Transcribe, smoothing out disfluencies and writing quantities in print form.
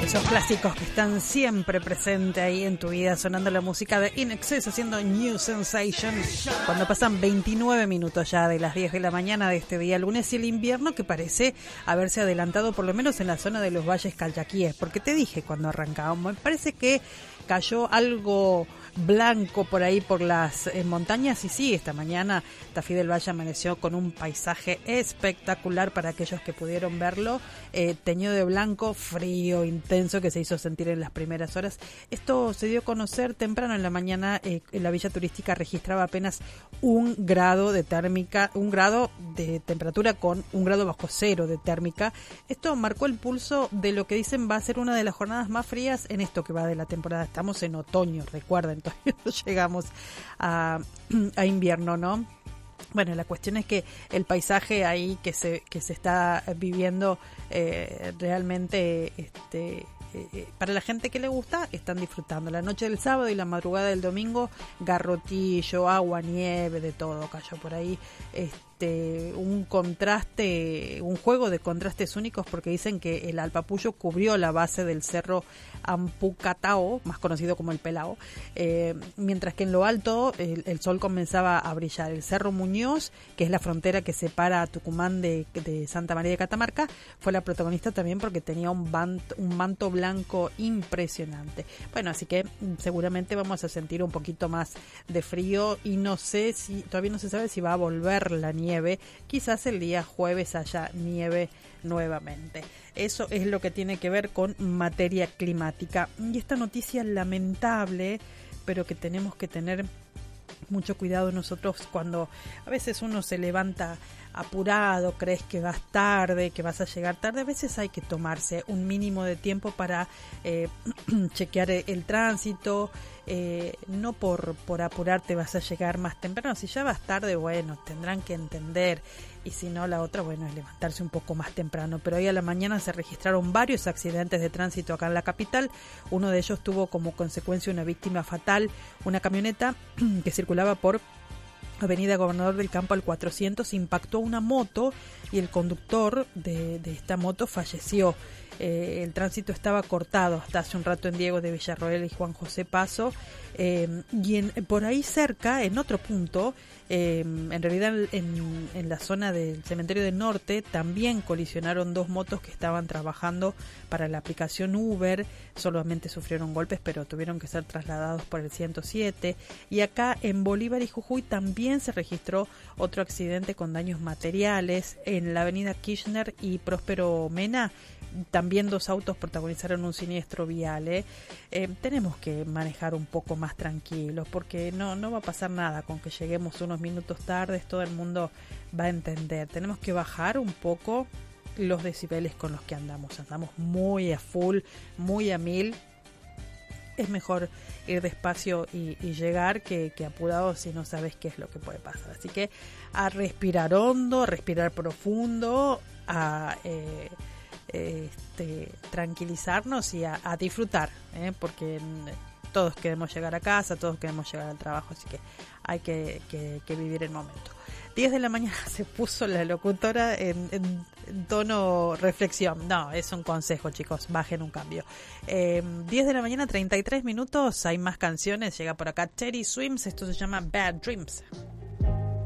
Esos clásicos que están siempre presentes ahí en tu vida, sonando la música de INXS, haciendo New Sensation, cuando pasan 29 minutos ya de las 10 de la mañana de este día lunes, y el invierno que parece haberse adelantado por lo menos en la zona de los valles calchaquíes, porque te dije cuando arrancábamos, me parece que cayó algo blanco por ahí por las montañas, y sí, esta mañana Tafí del Valle amaneció con un paisaje espectacular para aquellos que pudieron verlo, teñido de blanco, frío, intenso, que se hizo sentir en las primeras horas. Esto se dio a conocer temprano en la mañana. La villa turística registraba apenas 1 grado de térmica, 1 grado de temperatura con 1 grado bajo cero de térmica. Esto marcó el pulso de lo que dicen va a ser una de las jornadas más frías en esto que va de la temporada. Estamos en otoño, recuerden, todavía no llegamos a invierno, ¿no? Bueno, la cuestión es que el paisaje ahí que se está viviendo realmente para la gente que le gusta, están disfrutando. La noche del sábado y la madrugada del domingo, garrotillo, agua, nieve, de todo cayó por ahí. Un contraste, un juego de contrastes únicos, porque dicen que el alpapullo cubrió la base del cerro Ampucatao, más conocido como el Pelao, mientras que en lo alto el sol comenzaba a brillar. El Cerro Muñoz, que es la frontera que separa a Tucumán de Santa María de Catamarca, fue la protagonista también porque tenía un manto blanco impresionante. Bueno, así que seguramente vamos a sentir un poquito más de frío, y no sé si, todavía no se sabe si va a volver la nieve. Quizás el día jueves haya nieve nuevamente. Eso es lo que tiene que ver con materia climática. Y esta noticia lamentable, pero que tenemos que tener mucho cuidado nosotros cuando a veces uno se levanta apurado, crees que vas tarde, que vas a llegar tarde. A veces hay que tomarse un mínimo de tiempo para chequear el tránsito. No por apurarte vas a llegar más temprano. Si ya vas tarde, bueno, tendrán que entender. Y si no, la otra, bueno, es levantarse un poco más temprano. Pero hoy a la mañana se registraron varios accidentes de tránsito acá en la capital. Uno de ellos tuvo como consecuencia una víctima fatal, una camioneta que circulaba por Avenida Gobernador del Campo al 400, impactó una moto y el conductor de esta moto falleció. El tránsito estaba cortado hasta hace un rato en Diego de Villarroel y Juan José Paso, y por ahí cerca, en otro punto, en realidad en la zona del Cementerio del Norte, también colisionaron 2 motos que estaban trabajando para la aplicación Uber. Solamente sufrieron golpes, pero tuvieron que ser trasladados por el 107. Y acá en Bolívar y Jujuy también se registró otro accidente con daños materiales en la avenida Kirchner y Próspero Mena. También 2 autos protagonizaron un siniestro vial. Tenemos que manejar un poco más tranquilos, porque no va a pasar nada con que lleguemos unos minutos tardes. Todo el mundo va a entender. Tenemos que bajar un poco los decibeles con los que andamos muy a full, muy a 1000. Es mejor ir despacio y llegar que apurado si no sabes qué es lo que puede pasar. Así que a respirar hondo, a respirar profundo, a tranquilizarnos y a disfrutar, porque todos queremos llegar a casa, todos queremos llegar al trabajo, así que hay que vivir el momento. 10 de la mañana se puso la locutora en tono reflexión. No, es un consejo, chicos, bajen un cambio. 10 de la mañana, 33 minutos, hay más canciones. Llega por acá Teddy Swims, esto se llama Bad Dreams.